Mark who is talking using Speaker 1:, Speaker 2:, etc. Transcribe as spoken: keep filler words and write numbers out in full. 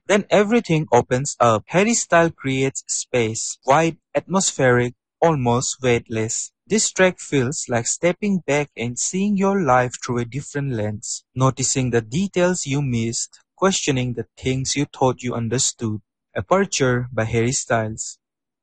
Speaker 1: Then everything opens up. Harry Style creates space, wide, atmospheric, almost weightless. This track feels like stepping back and seeing your life through a different lens, noticing the details you missed, questioning the things you thought you understood. Aperture by Harry Styles.